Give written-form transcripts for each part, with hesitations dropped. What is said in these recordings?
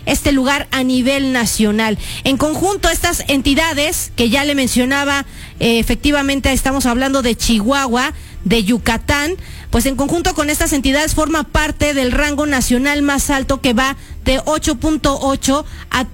este lugar a nivel nacional. En conjunto, estas entidades que ya le mencionaba, efectivamente estamos hablando de Chihuahua, de Yucatán, pues en conjunto con estas entidades forma parte del rango nacional más alto, que va de 8.8 a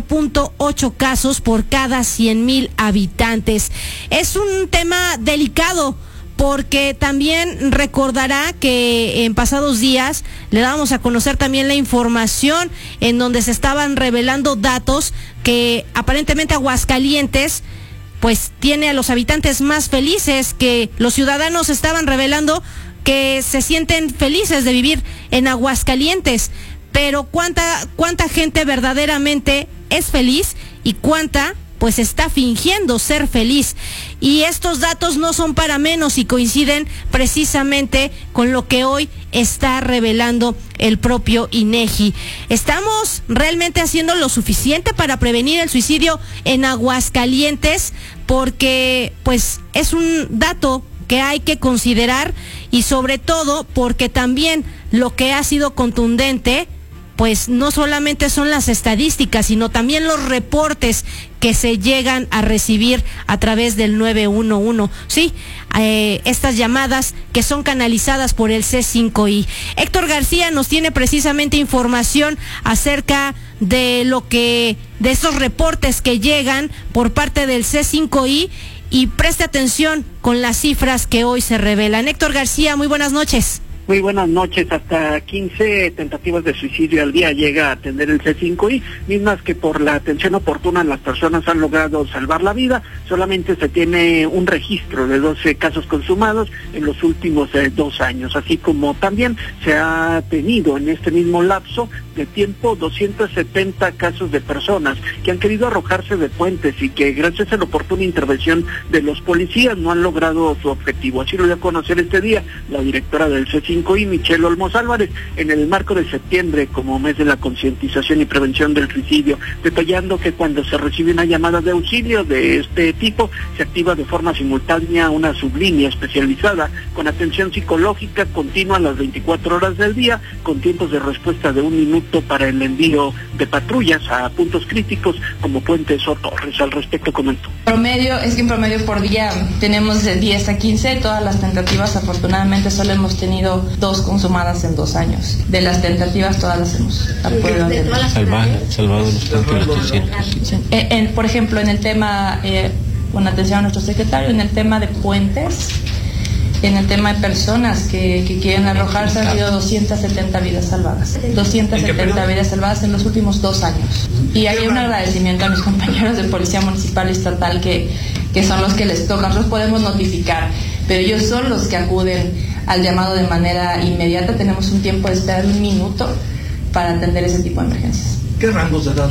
13.8 casos por cada 100,000 habitantes. Es un tema delicado, porque también recordará que en pasados días le dábamos a conocer también la información en donde se estaban revelando datos que aparentemente Aguascalientes pues tiene a los habitantes más felices, que los ciudadanos estaban revelando que se sienten felices de vivir en Aguascalientes, pero cuánta gente verdaderamente es feliz y cuánta pues está fingiendo ser feliz. Y estos datos no son para menos y coinciden precisamente con lo que hoy está revelando el propio INEGI. ¿Estamos realmente haciendo lo suficiente para prevenir el suicidio en Aguascalientes? Porque pues es un dato que hay que considerar, y sobre todo porque también lo que ha sido contundente pues no solamente son las estadísticas, sino también los reportes que se llegan a recibir a través del 911. Sí, estas llamadas que son canalizadas por el C5I. Héctor García nos tiene precisamente información acerca de estos reportes que llegan por parte del C5I, y preste atención con las cifras que hoy se revelan. Héctor García, muy buenas noches. Muy buenas noches. Hasta 15 tentativas de suicidio al día llega a atender el C5I, mismas que por la atención oportuna las personas han logrado salvar la vida. Solamente se tiene un registro de 12 casos consumados en los últimos 2 años, así como también se ha tenido en este mismo lapso de tiempo 270 casos de personas que han querido arrojarse de puentes y que gracias a la oportuna intervención de los policías no han logrado su objetivo. Así lo dio a conocer este día la directora del C5I, Michelle Olmos Álvarez, en el marco de septiembre como mes de la concientización y prevención del suicidio, detallando que cuando se recibe una llamada de auxilio de este tipo, se activa de forma simultánea una sublínea especializada con atención psicológica continua a las 24 horas del día, con tiempos de respuesta de 1 minuto para el envío de patrullas a puntos críticos como puentes o torres. Al respecto comentó. En promedio por día tenemos de 10 a 15, todas las tentativas afortunadamente solo hemos tenido 2 consumadas en 2 años. De las tentativas todas las hemos salvado los tanques. Por ejemplo, en el tema, con atención a nuestro secretario, en el tema de puentes, en el tema de personas que quieren arrojarse, han sido 270 vidas salvadas. 270 vidas salvadas en los últimos 2 años. Y hay un agradecimiento a mis compañeros de Policía Municipal y Estatal que son los que les tocan. Nosotros podemos notificar, pero ellos son los que acuden al llamado de manera inmediata. Tenemos un tiempo de espera de 1 minuto para atender ese tipo de emergencias. ¿Qué rangos de edad?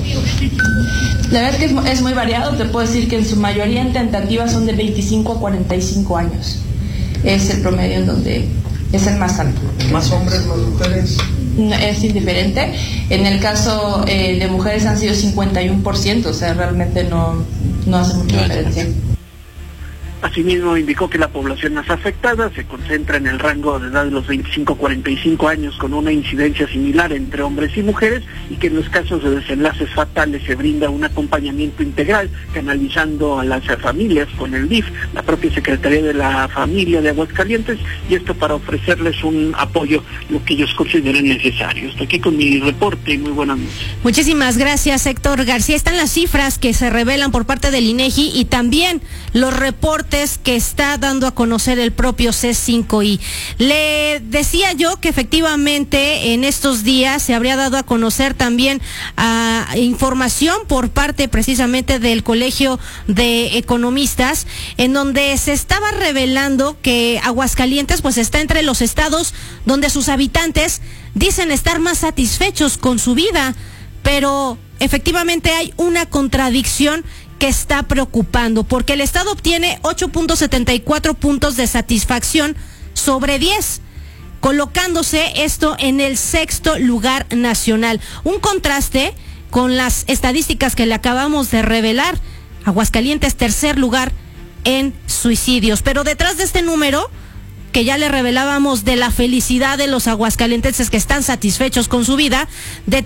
La verdad es que es muy variado. Te puedo decir que en su mayoría en tentativas son de 25 a 45 años. Es el promedio en donde es el más alto. ¿Más hombres, más mujeres? Es indiferente. En el caso de mujeres han sido 51%, o sea, realmente no hace mucha diferencia. Asimismo, indicó que la población más afectada se concentra en el rango de edad de los 25 a 45 años, con una incidencia similar entre hombres y mujeres, y que en los casos de desenlaces fatales se brinda un acompañamiento integral, canalizando a las familias con el DIF, la propia Secretaría de la Familia de Aguascalientes, y esto para ofrecerles un apoyo, lo que ellos consideren necesario. Hasta aquí con mi reporte y muy buenas noches. Muchísimas gracias, Héctor García. Están las cifras que se revelan por parte del INEGI y también los reportes que está dando a conocer el propio C5I. Le decía yo que efectivamente en estos días se habría dado a conocer también información por parte precisamente del Colegio de Economistas, en donde se estaba revelando que Aguascalientes pues está entre los estados donde sus habitantes dicen estar más satisfechos con su vida, pero efectivamente hay una contradicción que está preocupando, porque el estado obtiene 8.74 puntos de satisfacción sobre 10, colocándose esto en el 6º lugar nacional. Un contraste con las estadísticas que le acabamos de revelar. Aguascalientes, 3er lugar en suicidios. Pero detrás de este número, que ya le revelábamos de la felicidad de los aguascalentenses que están satisfechos con su vida,